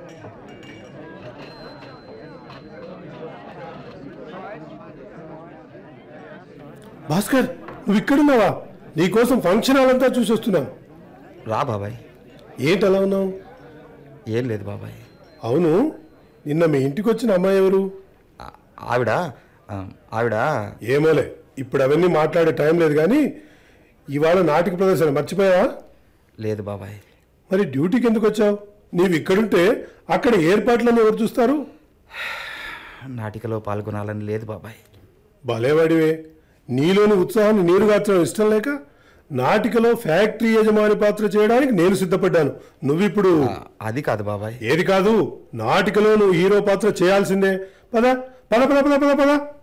భాస్కర్, నువ్వు ఇక్కడున్నావా? నీకోసం ఫంక్షన్ హాల్ అంతా చూసి వస్తున్నాను. రా బాబాయ్. ఏంటి అలా ఉన్నావు? ఏం లేదు బాబాయ్. అవును, నిన్న మీ ఇంటికి వచ్చిన అమ్మాయి ఎవరు? ఆవిడ ఆవిడ ఏమోలే, ఇప్పుడు అవన్నీ మాట్లాడే టైం లేదు. కానీ ఇవాళ నాటిక ప్రదర్శన మర్చిపోయావా? లేదు బాబాయ్. మరి డ్యూటీకి ఎందుకు వచ్చావు? నీవు ఇక్కడుంటే అక్కడ ఏర్పాట్లను ఎవరు చూస్తారు? నాటికలో పాల్గొనాలని లేదు బాబాయ్. భలేవాడివే, నీలోని ఉత్సాహాన్ని నీరుగార్చడం ఇష్టం లేక నాటికలో ఫ్యాక్టరీ యజమాని పాత్ర చేయడానికి నేను సిద్ధపడ్డాను. నువ్విప్పుడు అది కాదు బాబాయ్. ఏది కాదు, నాటికలో నువ్వు హీరో పాత్ర చేయాల్సిందే. పద పద పద పద పద పద.